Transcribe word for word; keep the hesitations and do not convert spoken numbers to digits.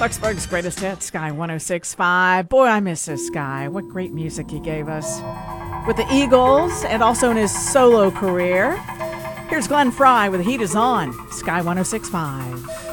Clarksburg's greatest hit, Sky one oh six point five. Boy, I miss this guy. What great music he gave us. With the Eagles and also in his solo career. Here's Glenn Fry with Heat Is On, Sky one oh six point five.